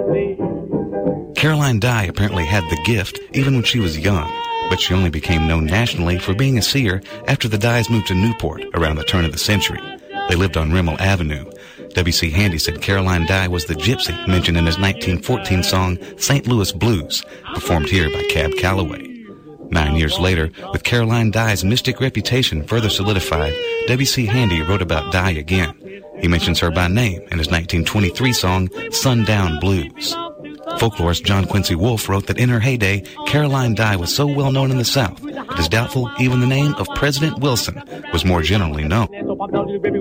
Caroline Dye apparently had the gift even when she was young, but she only became known nationally for being a seer after the Dyes moved to Newport around the turn of the century. They lived on Rimmel Avenue. W.C. Handy said Caroline Dye was the gypsy mentioned in his 1914 song St. Louis Blues, performed here by Cab Calloway. 9 years later, with Caroline Dye's mystic reputation further solidified, W.C. Handy wrote about Dye again. He mentions her by name in his 1923 song Sundown Blues. Folklorist John Quincy Wolfe wrote that in her heyday, Caroline Dye was so well known in the South, it is doubtful even the name of President Wilson was more generally known.